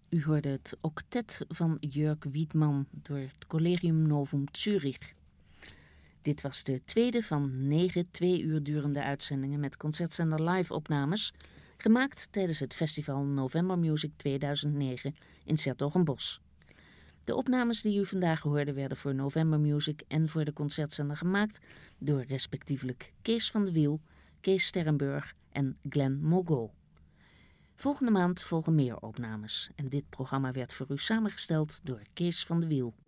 U hoorde het octet van Jörg Wiedmann door het Collegium Novum Zürich. Dit was de tweede van 9 2 uur durende uitzendingen met Concertzender Live opnames, gemaakt tijdens het festival November Music 2009 in 's-Hertogenbosch. De opnames die u vandaag hoorde werden voor November Music en voor de Concertzender gemaakt door respectievelijk Kees van de Wiel, Kees Sterrenburg en Glenn Mogo. Volgende maand volgen meer opnames en dit programma werd voor u samengesteld door Kees van de Wiel.